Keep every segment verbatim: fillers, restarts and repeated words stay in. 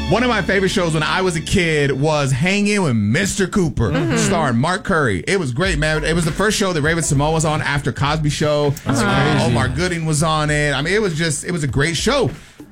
One of my favorite shows when I was a kid was Hanging with Mister Cooper, mm-hmm. starring Mark Curry. It was great, man. It was the first show that Raven-Symoné was on after Cosby Show. Uh-huh. Omar Gooding was on it. I mean, it was just, it was a great show.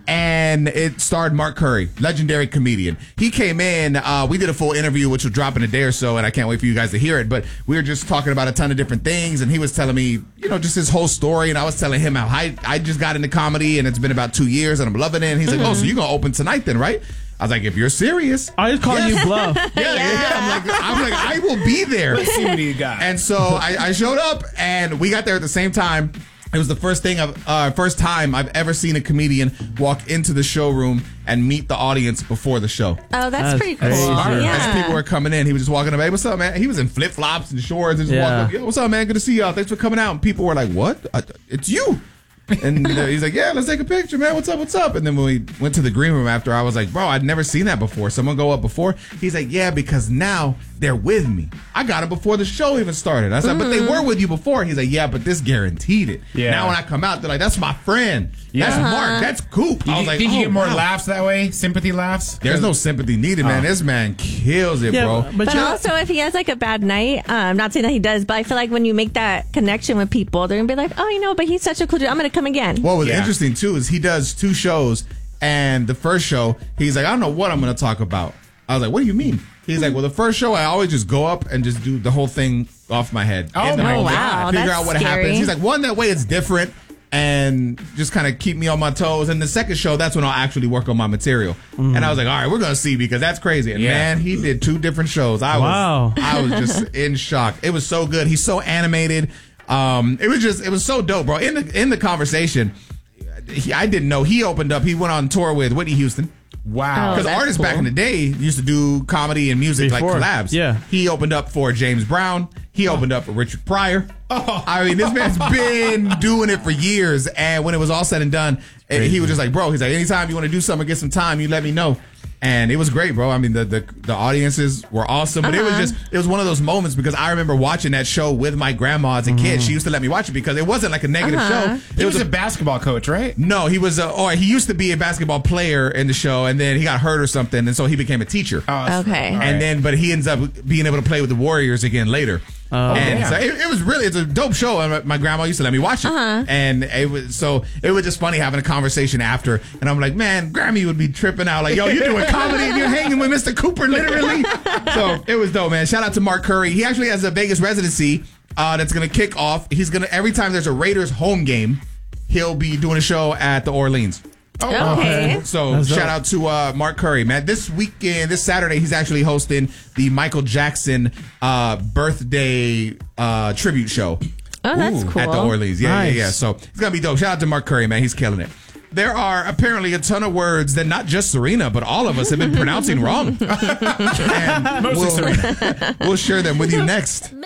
And it starred Mark Curry, legendary comedian. He came in, uh, we did a full interview, which will drop in a day or so, and I can't wait for you guys to hear it. But we were just talking about a ton of different things, and he was telling me, you know, just his whole story. And I was telling him how I, I just got into comedy, and it's been about two years, and I'm loving it. And he's mm-hmm. like, oh, so you're going to open tonight then, right? I was like, if you're serious. I was calling yes. you bluff. yeah, yeah, yeah. I'm like, I'm like, I will be there. Let's see what you got. And so I, I showed up, and we got there at the same time. It was the first thing, I've, uh, first time I've ever seen a comedian walk into the showroom and meet the audience before the show. Oh, that's, that's pretty cool. As, yeah. as people were coming in, he was just walking up, hey, what's up, man? He was in flip flops and shorts and just yeah. walked up, yo, what's up, man? Good to see y'all. Thanks for coming out. And people were like, what? I, it's you. And uh, he's like, yeah, let's take a picture, man. What's up? What's up? And then when we went to the green room after, I was like, bro, I'd never seen that before. Someone go up before. He's like, yeah, because now they're with me. I got it before the show even started. I said, mm. but they were with you before. He's like, yeah, but this guaranteed it. Yeah. Now when I come out, they're like, that's my friend. Yeah. That's uh-huh. Mark. That's Coop. You, I was like, did oh, you get more wow. laughs that way? Sympathy laughs? There's no sympathy needed, man. Oh. This man kills it, yeah, bro. But, but also, if he has like a bad night, uh, I'm not saying that he does, but I feel like when you make that connection with people, they're going to be like, oh, you know, but he's such a cool dude. I'm going to come again. What was yeah. interesting, too, is he does two shows, and the first show, he's like, I don't know what I'm going to talk about. I was like, what do you mean? He's like, well, the first show, I always just go up and just do the whole thing off my head. Oh, my oh wow. Figure That's out what scary. happens. He's like, one, that way it's different and just kind of keep me on my toes. And the second show, that's when I'll actually work on my material. Mm. And I was like, all right, we're going to see because that's crazy. And yeah. man, he did two different shows. I wow. was I was just in shock. It was so good. He's so animated. Um, it was just, it was so dope, bro. In the, in the conversation, he, I didn't know he opened up. He went on tour with Whitney Houston. Wow. Because oh, artists cool. back in the day used to do comedy and music Before. like collabs. Yeah. He opened up for James Brown. He oh. opened up for Richard Pryor. Oh. I mean, this man's been doing it for years. And when it was all said and done, Crazy. he was just like, bro, he's like, anytime you want to do something, get some time, you let me know. And it was great, bro. I mean, the the, the audiences were awesome. But uh-huh. it was just, it was one of those moments because I remember watching that show with my grandma as a kid. Mm. She used to let me watch it because it wasn't like a negative uh-huh. show. He It was, was a, a basketball coach, right? No, he was, a, or he used to be a basketball player in the show, and then he got hurt or something, and so he became a teacher. Oh, okay. And right. then, but he ends up being able to play with the Warriors again later. Oh, and yeah. so it, it was really, it's a dope show. And my, my grandma used to let me watch it. Uh-huh. And it was, so it was just funny having a conversation after. And I'm like, man, Grammy would be tripping out. Like, yo, you're doing comedy and you're hanging with Mister Cooper, literally. So it was dope, man. Shout out to Mark Curry. He actually has a Vegas residency uh, that's going to kick off. He's going to, every time there's a Raiders home game, he'll be doing a show at the Orleans. Oh, okay. So That's shout dope. out to uh, Mark Curry, man. This weekend, this Saturday, he's actually hosting the Michael Jackson uh, birthday uh, tribute show. Oh, that's Ooh, cool. At the Orleans. Yeah, Nice. yeah, yeah. So it's going to be dope. Shout out to Mark Curry, man. He's killing it. There are apparently a ton of words that not just Serena, but all of us have been pronouncing wrong. And Mostly we'll, Serena. we'll share them with you next.